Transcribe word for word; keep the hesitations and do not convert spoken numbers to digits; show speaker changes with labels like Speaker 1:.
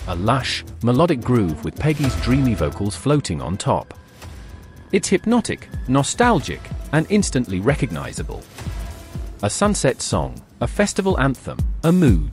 Speaker 1: a lush, melodic groove with Peggy's dreamy vocals floating on top. It's hypnotic, nostalgic, and instantly recognizable. A sunset song, a festival anthem, a mood.